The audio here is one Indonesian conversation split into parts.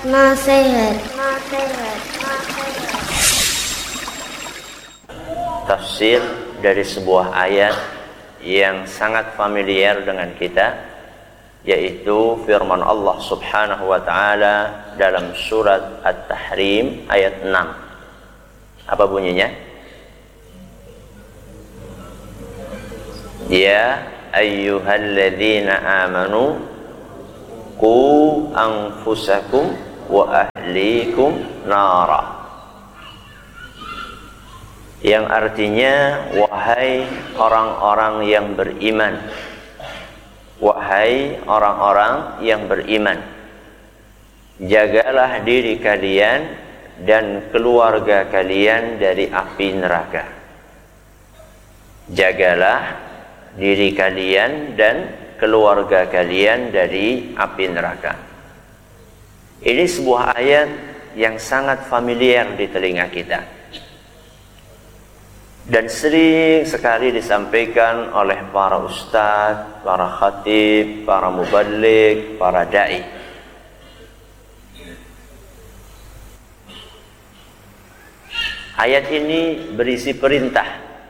Nasihat. Tafsir dari sebuah ayat yang sangat familiar dengan kita, yaitu firman Allah Subhanahu wa ta'ala dalam surat At-Tahrim ayat 6. Apa bunyinya? Ya ayyuhalladzina amanu qu anfusakum wa ahlikum nara, yang artinya wahai orang-orang yang beriman, wahai orang-orang yang beriman, jagalah diri kalian dan keluarga kalian dari api neraka. Jagalah diri kalian dan keluarga kalian dari api neraka. Ini sebuah ayat yang sangat familiar di telinga kita dan sering sekali disampaikan oleh para ustadz, para khatib, para muballigh, para da'i. Ayat ini berisi perintah,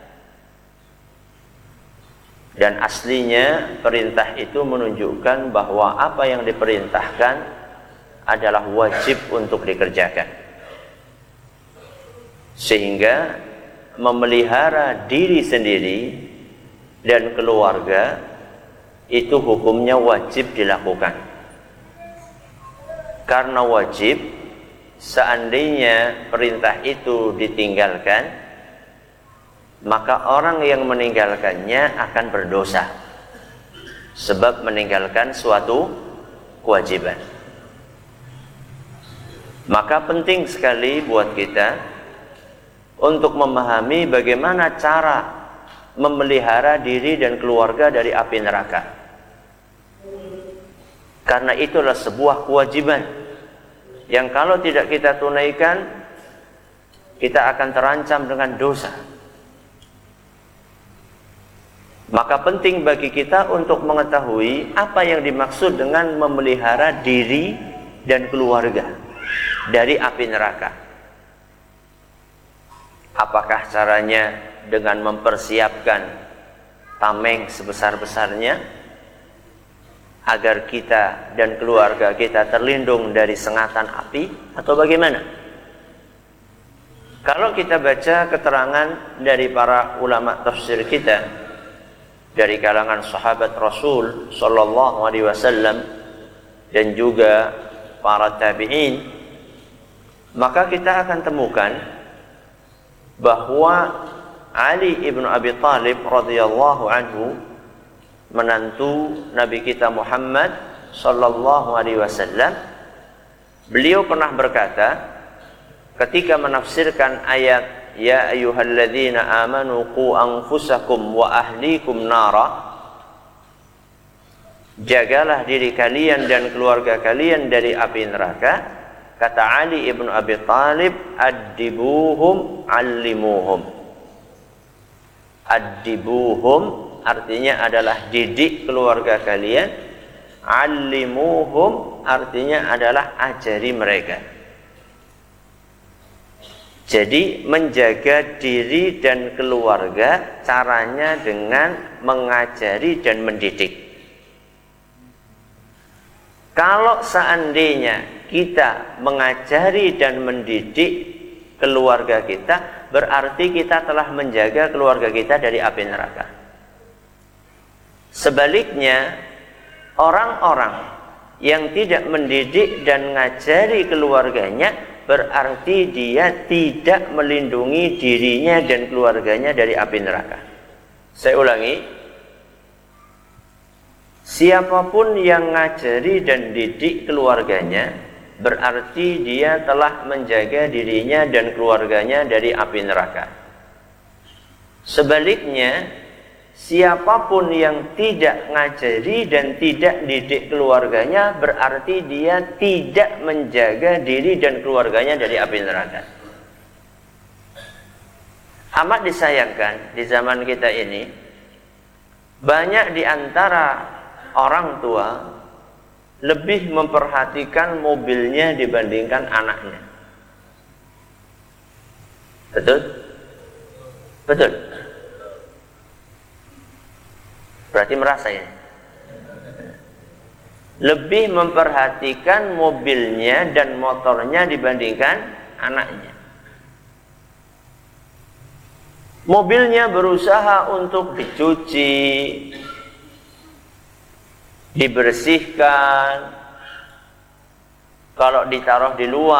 dan aslinya perintah itu menunjukkan bahwa apa yang diperintahkan adalah wajib untuk dikerjakan, sehingga memelihara diri sendiri dan keluarga itu hukumnya wajib dilakukan. Karena wajib, seandainya perintah itu ditinggalkan, maka orang yang meninggalkannya akan berdosa, sebab meninggalkan suatu kewajiban. Maka penting sekali buat kita untuk memahami bagaimana cara memelihara diri dan keluarga dari api neraka. Karena itulah sebuah kewajiban yang kalau tidak kita tunaikan, kita akan terancam dengan dosa. Maka penting bagi kita untuk mengetahui apa yang dimaksud dengan memelihara diri dan keluarga dari api neraka. Apakah caranya dengan mempersiapkan tameng sebesar-besarnya agar kita dan keluarga kita terlindung dari sengatan api, atau bagaimana? Kalau kita baca keterangan dari para ulama tafsir kita, dari kalangan sahabat Rasul sallallahu alaihi wasallam dan juga para tabi'in, maka kita akan temukan bahwa Ali ibn Abi Thalib radhiyallahu anhu, menantu Nabi kita Muhammad sallallahu alaihi wasallam, beliau pernah berkata ketika menafsirkan ayat ya ayyuhalladzina amanu qu anfusakum wa ahlikum nara, jagalah diri kalian dan keluarga kalian dari api neraka. Kata Ali ibn Abi Thalib, addibuhum allimuhum. Addibuhum artinya adalah didik keluarga kalian, allimuhum artinya adalah ajari mereka. Jadi menjaga diri dan keluarga caranya dengan mengajari dan mendidik. Kalau seandainya kita mengajari dan mendidik keluarga kita, berarti kita telah menjaga keluarga kita dari api neraka. Sebaliknya, orang-orang yang tidak mendidik dan mengajari keluarganya, berarti dia tidak melindungi dirinya dan keluarganya dari api neraka. Saya ulangi, siapapun yang ngajari dan didik keluarganya, berarti dia telah menjaga dirinya dan keluarganya dari api neraka. Sebaliknya, siapapun yang tidak ngajari dan tidak didik keluarganya, berarti dia tidak menjaga diri dan keluarganya dari api neraka. Amat disayangkan di zaman kita ini, banyak di antara orang tua lebih memperhatikan mobilnya dibandingkan anaknya. Betul? Betul. Berarti merasa ya. Lebih memperhatikan mobilnya dan motornya dibandingkan anaknya. Mobilnya berusaha untuk dicuci, dibersihkan. Kalau ditaruh di luar